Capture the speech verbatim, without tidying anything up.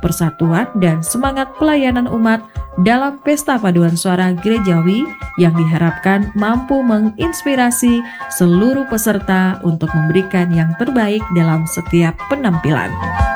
persatuan dan semangat pelayanan umat dalam Pesta Paduan Suara Gerejawi yang diharapkan mampu menginspirasi seluruh peserta untuk memberikan yang terbaik dalam setiap penampilan.